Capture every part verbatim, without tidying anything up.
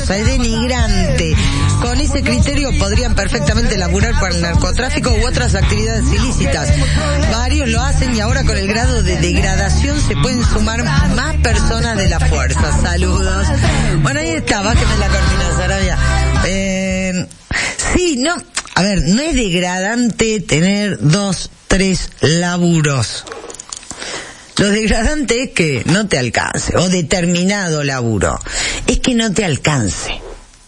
escandalosa, es denigrante. Con ese criterio podrían perfectamente laburar para el narcotráfico u otras actividades ilícitas. Varios lo hacen y ahora con el grado de degradación se pueden sumar más personas de la fuerza. Saludos. Bueno, ahí está, bájeme la cortina, Sarabia. Eh, sí, no, a ver, no es degradante tener dos, tres laburos. Lo degradante es que no te alcance, o determinado laburo. Es que no te alcance.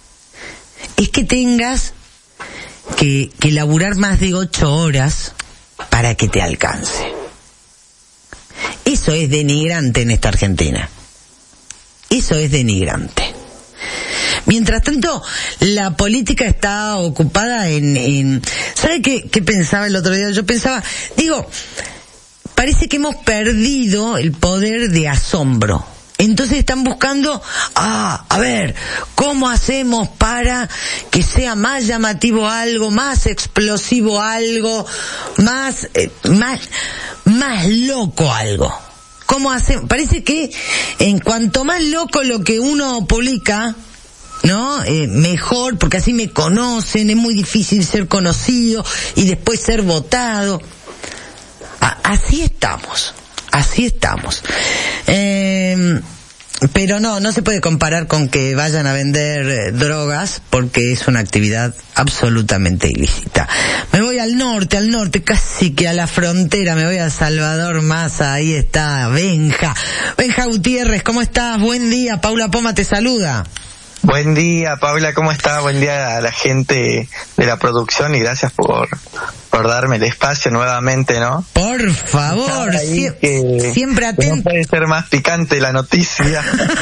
Es que tengas que, que laburar más de ocho horas para que te alcance. Eso es denigrante en esta Argentina. Eso es denigrante. Mientras tanto, la política está ocupada en... en ¿sabe qué, qué pensaba el otro día? Yo pensaba, digo... Parece que hemos perdido el poder de asombro. Entonces están buscando, ah, a ver, ¿cómo hacemos para que sea más llamativo algo, más explosivo algo, más, eh, más, más loco algo? ¿Cómo hacemos? Parece que en cuanto más loco lo que uno publica, ¿no? Eh, mejor, porque así me conocen, es muy difícil ser conocido y después ser votado. Así estamos, así estamos. Eh, pero no, no se puede comparar con que vayan a vender eh, drogas, porque es una actividad absolutamente ilícita. Me voy al norte, al norte, casi que a la frontera, me voy a Salvador Massa, ahí está, Benja. Benja Gutiérrez, ¿cómo estás? Buen día, Paula Poma te saluda. Buen día, Paula, ¿cómo está? Buen día a la gente de la producción y gracias por por darme el espacio nuevamente, ¿no? Por favor, sie- que, siempre atento. No puede ser más picante la noticia.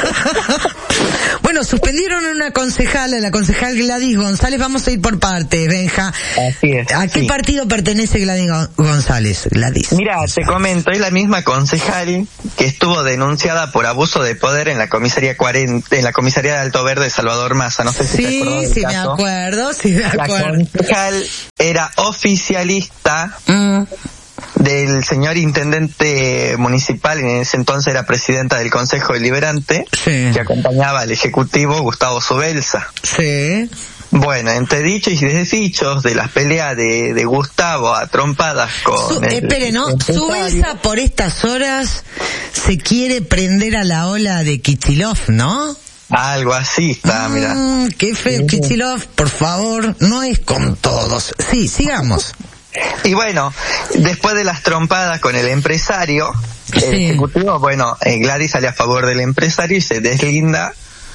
Bueno, suspendieron a una concejala, la concejal Gladys González. Vamos a ir por partes, Benja. Así es. ¿A qué sí. partido pertenece Gladys González? Gladys. Mira, te comento, es la misma concejal que estuvo denunciada por abuso de poder en la comisaría cuarenta, en la comisaría de Alto Verde de Salvador Massa. No sé si sí, te acuerdas del sí, caso. me acuerdo, sí, me acuerdo. La concejal era oficialista mm. del señor intendente municipal, en ese entonces era presidenta del Consejo Deliberante, sí. que acompañaba al Ejecutivo, Gustavo Subelsa. Sí. Bueno, entre dichos y desdichos de las peleas de, de Gustavo a trompadas con... Su, el, espere, ¿no? el Subelsa por estas horas se quiere prender a la ola de Kichilov, ¿no? Algo así está, mm, mira. Qué feo, Kichilov, por favor, no es con todos. Sí, sigamos. Y bueno, después de las trompadas con el empresario, sí. el Ejecutivo, bueno, eh, Gladys sale a favor del empresario y se deslinda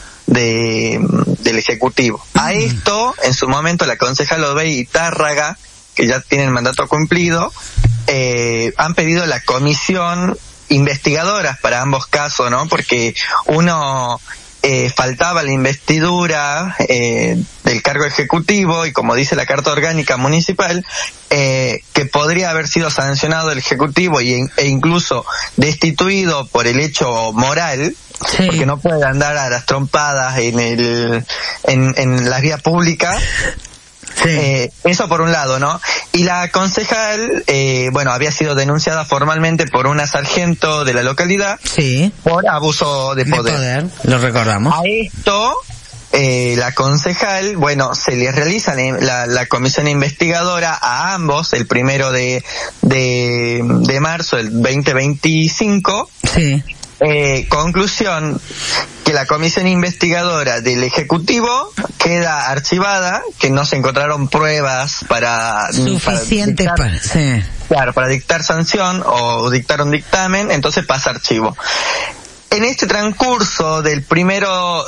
de del Ejecutivo. Mm. A esto, en su momento, la concejal Obey y Tárraga, que ya tienen mandato cumplido, eh, han pedido la comisión investigadora para ambos casos, ¿no? Porque uno... Eh, faltaba la investidura eh, del cargo ejecutivo y como dice la Carta Orgánica Municipal, eh, que podría haber sido sancionado el Ejecutivo y, e incluso destituido por el hecho moral, sí. porque no puede andar a las trompadas en el en, en las vías públicas. Sí. Eh, eso por un lado, ¿no? Y la concejal, eh, bueno, había sido denunciada formalmente por una sargento de la localidad. Sí. Por abuso de poder. De poder, lo recordamos. A esto, eh, la concejal, bueno, se le realiza la, la comisión investigadora a ambos, el primero de, de, de marzo del veinte veinticinco. Sí. Eh, conclusión, que la comisión investigadora del Ejecutivo queda archivada, que no se encontraron pruebas para... Suficientes para, para, sí. Claro, para dictar sanción o dictar un dictamen, entonces pasa archivo. En este transcurso del primero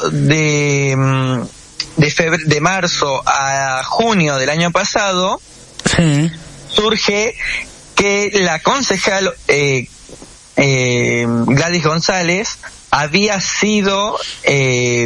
de, de, febrero, de marzo a junio del año pasado, sí. surge que la concejal... Eh, Eh, Gladys González había sido eh,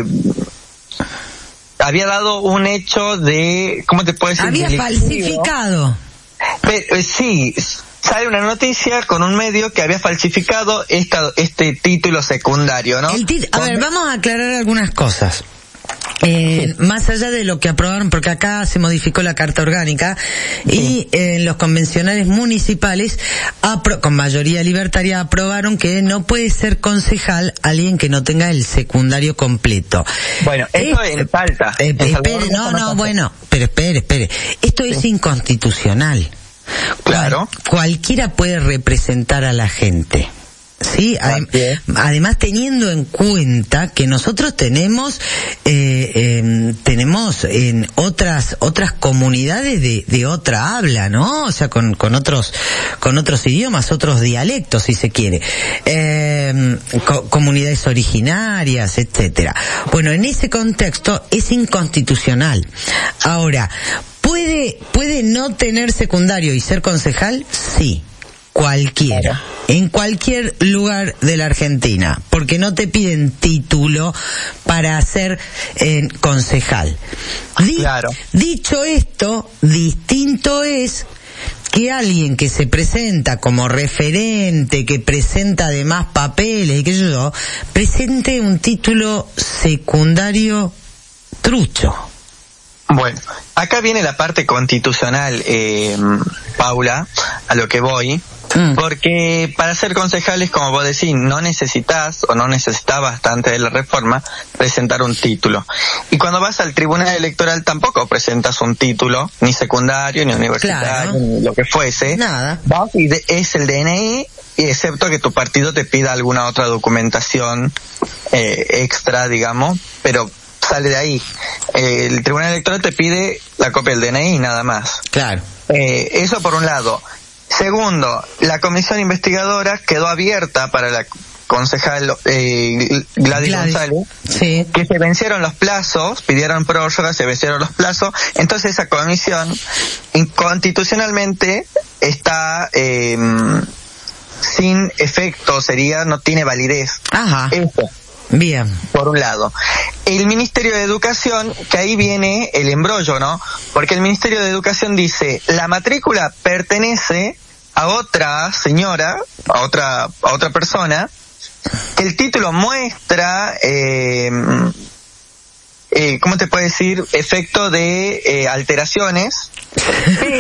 había dado un hecho de, ¿cómo te puedo decir? Había falsificado. Pero, eh, sí, sale una noticia con un medio que había falsificado esta, este título secundario, ¿no? El tit- a ver, vamos a aclarar algunas cosas. Eh, más allá de lo que aprobaron, porque acá se modificó la Carta Orgánica y en eh, los convencionales municipales apro- con mayoría libertaria aprobaron que no puede ser concejal alguien que no tenga el secundario completo. Bueno, esto es en falta. Eh, en espere, no, no, bueno, pero espere, espere. Esto sí. es inconstitucional. Claro. Cual, cualquiera puede representar a la gente. Sí, adem- además teniendo en cuenta que nosotros tenemos eh, eh, tenemos en otras otras comunidades de, de otra habla, ¿no? O sea, con con otros con otros idiomas, otros dialectos, si se quiere, eh, co- comunidades originarias, etcétera. Bueno, en ese contexto es inconstitucional. Ahora, puede puede no tener secundario y ser concejal, sí. Cualquiera, en cualquier lugar de la Argentina, porque no te piden título para ser eh, concejal. Di- claro. Dicho esto, distinto es que alguien que se presenta como referente, que presenta además papeles y que yo, presente un título secundario trucho. Bueno, acá viene la parte constitucional, eh, Paula, a lo que voy. Porque para ser concejales, como vos decís, no necesitas o no necesitabas antes de la reforma presentar un título. Y cuando vas al tribunal electoral tampoco presentas un título, ni secundario, ni universitario, claro. ni lo que fuese. Nada. Vas y de, es el D N I, y excepto que tu partido te pida alguna otra documentación eh, extra, digamos, pero sale de ahí. Eh, el tribunal electoral te pide la copia del D N I, nada más. Claro. Eh, eso por un lado. Segundo, la comisión investigadora quedó abierta para la concejal eh, Gladys, Gladys González, sí. que se vencieron los plazos, pidieron prórroga, se vencieron los plazos, entonces esa comisión inconstitucionalmente está eh, sin efecto, sería, no tiene validez. Ajá. Eso. Bien. Por un lado. El Ministerio de Educación, que ahí viene el embrollo, ¿no? Porque el Ministerio de Educación dice, la matrícula pertenece a otra señora, a otra, a otra persona, que el título muestra, eh, eh, ¿cómo te puedo decir? Efecto de eh, alteraciones.